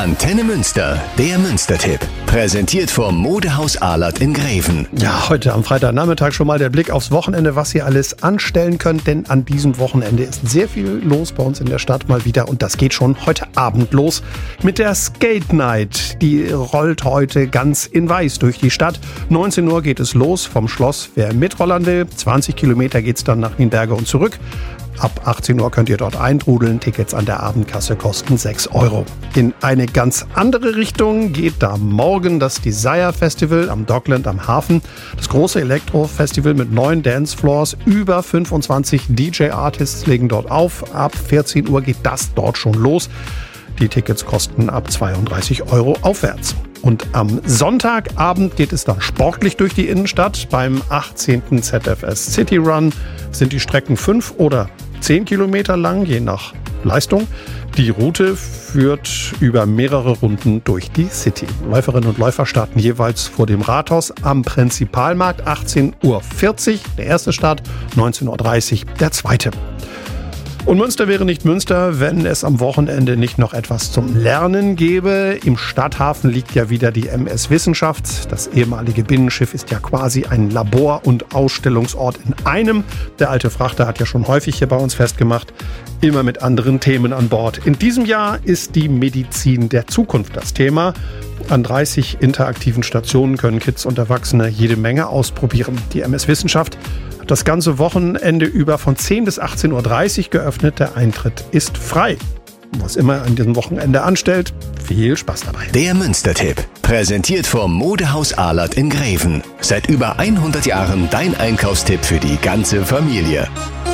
Antenne Münster, der Münster-Tipp. Präsentiert vom Modehaus Ahlert in Greven. Ja, heute am Freitagnachmittag schon mal der Blick aufs Wochenende, was ihr alles anstellen könnt. Denn an diesem Wochenende ist sehr viel los bei uns in der Stadt mal wieder. Und das geht schon heute Abend los mit der Skate Night. Die rollt heute ganz in weiß durch die Stadt. 19 Uhr geht es los vom Schloss, wer mitrollern will. 20 Kilometer geht es dann nach Nienberge und zurück. Ab 18 Uhr könnt ihr dort eintrudeln. Tickets an der Abendkasse kosten 6 €. In eine ganz andere Richtung geht da morgen das Desire Festival am Dockland am Hafen. Das große Elektro-Festival mit 9 Dancefloors. Über 25 DJ-Artists legen dort auf. Ab 14 Uhr geht das dort schon los. Die Tickets kosten ab 32 € aufwärts. Und am Sonntagabend geht es dann sportlich durch die Innenstadt. Beim 18. ZFS City Run sind die Strecken 5 oder 10 Kilometer lang, je nach Leistung. Die Route führt über mehrere Runden durch die City. Läuferinnen und Läufer starten jeweils vor dem Rathaus am Prinzipalmarkt. 18:40 Uhr der erste Start, 19:30 Uhr der zweite. Und Münster wäre nicht Münster, wenn es am Wochenende nicht noch etwas zum Lernen gäbe. Im Stadthafen liegt ja wieder die MS Wissenschaft. Das ehemalige Binnenschiff ist ja quasi ein Labor- und Ausstellungsort in einem. Der alte Frachter hat ja schon häufig hier bei uns festgemacht, immer mit anderen Themen an Bord. In diesem Jahr ist die Medizin der Zukunft das Thema. An 30 interaktiven Stationen können Kids und Erwachsene jede Menge ausprobieren. Die MS Wissenschaft hat das ganze Wochenende über von 10 bis 18:30 Uhr geöffnet. Der Eintritt ist frei. Was immer an diesem Wochenende anstellt, viel Spaß dabei. Der Münster-Tipp. Präsentiert vom Modehaus Ahlert in Greven. Seit über 100 Jahren dein Einkaufstipp für die ganze Familie.